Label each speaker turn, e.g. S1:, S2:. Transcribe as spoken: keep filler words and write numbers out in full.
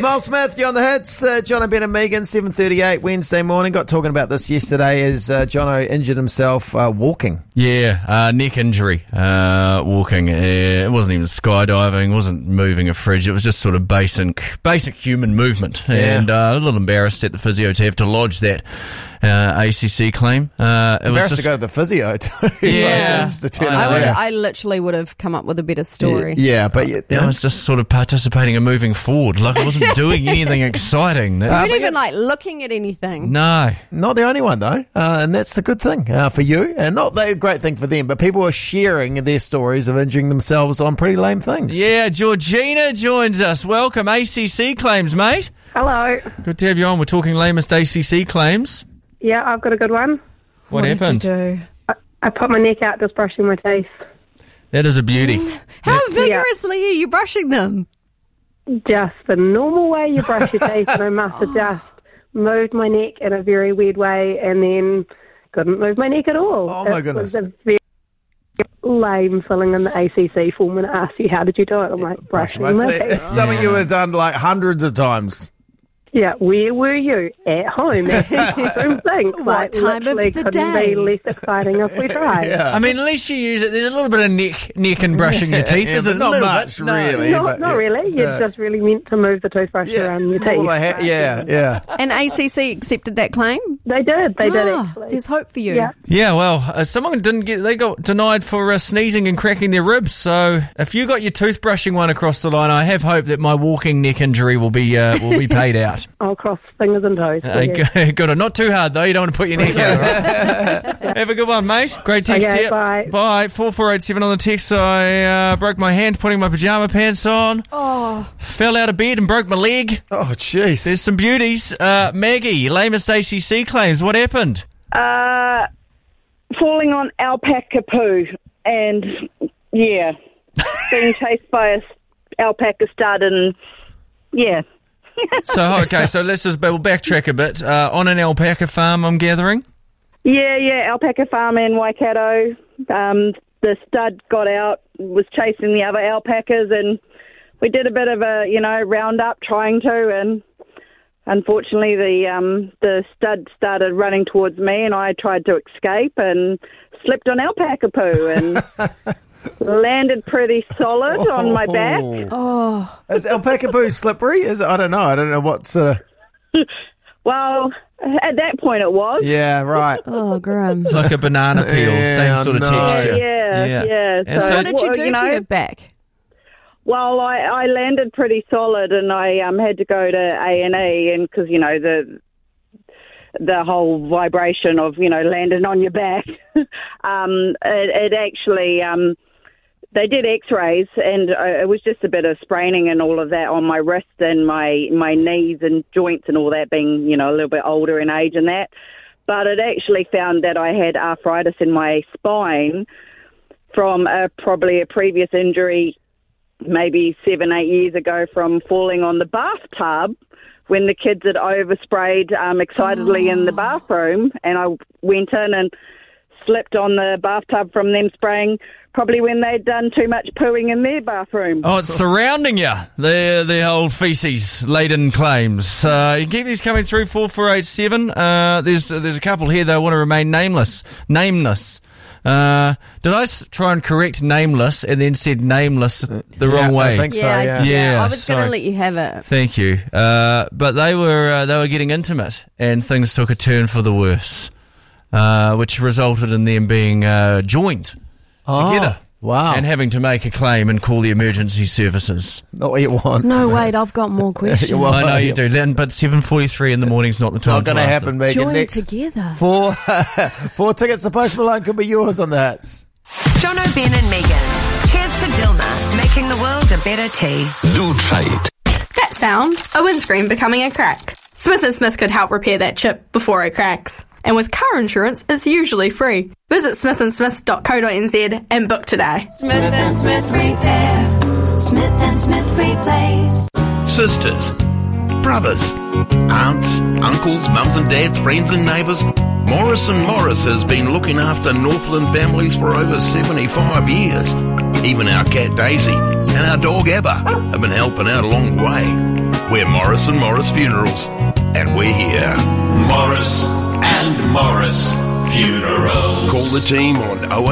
S1: Smile Smith, you're on the hits. Uh, Jono, Ben and Megan, seven thirty-eight Wednesday morning. Got talking about this yesterday as uh, Jono injured himself uh, walking.
S2: Yeah, uh, neck injury, uh, walking. Uh, it wasn't even skydiving, it wasn't moving a fridge. It was just sort of basic basic human movement.
S1: Yeah.
S2: And uh, a little embarrassed at the physio to have to lodge that uh, A C C claim. Uh, it
S1: Embarrassed
S2: was just,
S1: to go to the physio too.
S2: Yeah.
S1: to turn
S2: I
S1: it
S3: I, would,
S1: around.
S3: I literally would have come up with a better story.
S1: Yeah, but you,
S2: I was just sort of participating and moving forward. Like I wasn't doing anything exciting.
S3: You
S2: That's,
S3: weren't even like looking at anything.
S2: no.
S1: not the only one though, uh, and that's the good thing uh, for you, and not the great thing for them. But people are sharing their stories of injuring themselves on pretty lame things.
S2: Yeah, Georgina joins us. Welcome, A C C claims, mate.
S4: Hello.
S2: Good to have you on. We're talking lamest A C C claims.
S4: Yeah, I've got a good one.
S2: What,
S3: What
S2: happened?
S3: did you do?
S4: I, I put my neck out just brushing my teeth.
S2: That is a beauty.
S3: How vigorously are you brushing them?
S4: Just the normal way you brush your teeth, and I must have just moved my neck in a very weird way and then couldn't move my neck at all.
S1: Oh, my
S4: It
S1: goodness.
S4: was a very lame filling in the A C C form and ask you, how did you do it? I'm like, brushing my,
S1: My
S4: teeth.
S1: teeth. Something you have done like hundreds of times.
S4: Yeah, where were you? At home. At the bathroom sink.
S3: What
S4: Like,
S3: time of
S4: literally
S3: the
S4: couldn't
S3: day?
S4: be less exciting if we tried.
S1: Yeah.
S2: I mean, at least you use it. There's a little bit of neck, neck and brushing your teeth.
S1: Yeah,
S2: There's
S1: but
S2: a
S1: not
S2: little
S1: much,
S2: bit. No.
S1: really.
S4: Not,
S1: but,
S4: not
S1: yeah.
S4: really. You
S1: Yeah.
S4: just really meant to move the toothbrush
S1: Yeah,
S4: around your
S1: it's more
S4: teeth.
S1: the ha- yeah, yeah.
S3: And A C C accepted that claim?
S4: They did. They did,
S3: Ah,
S4: actually.
S3: There's hope for you.
S4: Yeah.
S2: Yeah, well, uh, someone didn't get. They got denied for uh, sneezing and cracking their ribs. So if you got your toothbrushing one across the line, I have hope that my walking neck injury will be uh, will be paid out.
S4: I'll cross fingers and toes.
S2: Uh,
S4: Yeah.
S2: good. Not too hard though. You don't want to put your neck out. Right? Have a good one, mate. Great text
S4: Okay,
S2: here.
S4: bye.
S2: Bye. Four four eight seven on the text. I uh, broke my hand putting my pajama pants on.
S3: Oh,
S2: Fell out of bed and broke my leg.
S1: Oh, jeez.
S2: There's some beauties. Uh, Maggie, lamest A C C claims. What happened?
S5: Uh, falling on alpaca poo and, yeah, being chased by a s- alpaca stud and, yeah.
S2: So, okay, so let's just we'll backtrack a bit. Uh, on an alpaca farm, I'm gathering?
S5: Yeah, yeah, alpaca farm in Waikato. Um, the stud got out, was chasing the other alpacas, and we did a bit of a, you know, roundup trying to, and unfortunately the um, the stud started running towards me, and I tried to escape and slipped on alpaca poo and landed pretty solid on my back.
S3: oh.
S1: Is alpaca poo slippery? Is it? I don't know. I don't know what's. Uh...
S5: Well, at that point it was.
S1: Yeah, right.
S3: Oh, grim.
S2: Like a banana peel,
S1: Yeah,
S2: same sort of
S1: no.
S2: texture.
S5: Yeah,
S2: Yeah.
S5: yeah.
S2: And so-
S3: What did you
S5: well,
S3: do
S5: know,
S3: to your back?
S5: Well, I, I landed pretty solid, and I um, had to go to A and E, and because you know the the whole vibration of you know landing on your back, um, it, it actually um, they did X-rays, and uh, it was just a bit of spraining and all of that on my wrist and my my knees and joints and all that, being you know a little bit older in age and that. But it actually found that I had arthritis in my spine from a, probably a previous injury, maybe seven, eight years ago, from falling on the bathtub when the kids had oversprayed um, excitedly in the bathroom, and I went in and slipped on the bathtub from them spraying probably when they'd done too much pooing in their bathroom.
S2: Oh, it's surrounding you, the the old feces-laden claims. Uh, you keep these coming through, four four eight seven. Uh, there's, there's a couple here that want to remain nameless. Nameless. Uh, did I s- try and correct nameless and then said nameless the
S1: Yeah,
S2: wrong way?
S1: I think so, yeah.
S2: Yeah,
S3: I was going
S2: sorry.
S3: to let you have it.
S2: Thank you. Uh, but they were uh, they were getting intimate, and things took a turn for the worse, uh, which resulted in them being uh, joined together.
S1: Wow.
S2: And having to make a claim and call the emergency services.
S1: Not what you want.
S3: No, wait, I've got more questions.
S1: Well,
S2: I know you do, then, but seven forty-three in the morning's not the time
S1: Not going to
S2: to ask
S1: happen,
S2: them.
S1: Megan.
S3: Join
S1: Next,
S3: together.
S1: Four, four tickets to Post Malone could be yours on the hits.
S6: Jono, Ben and Megan. Cheers to Dilma, making the world a better tea.
S7: Do trade.
S8: That sound, a windscreen becoming a crack. Smith and Smith could help repair that chip before it cracks. And with car insurance, it's usually free. Visit smith and smith dot co dot n z and book today.
S9: Smith and Smith Repair. Smith and Smith Replace.
S7: Sisters, brothers, aunts, uncles, mums and dads, friends and neighbours. Morris and Morris has been looking after Northland families for over seventy-five years. Even our cat Daisy and our dog Abba have been helping out along the way. We're Morris and Morris Funerals, and we're here.
S10: Morris and Morris Funerals.
S7: Call the team on oh